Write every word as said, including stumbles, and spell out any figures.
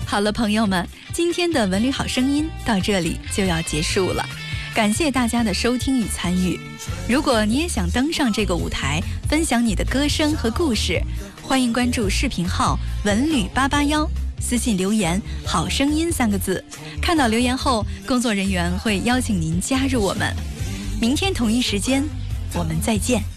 好了，朋友们，今天的文旅好声音到这里就要结束了，感谢大家的收听与参与。如果你也想登上这个舞台，分享你的歌声和故事，欢迎关注视频号文旅八八幺，私信留言好声音三个字，看到留言后，工作人员会邀请您加入我们。明天同一时间我们再见。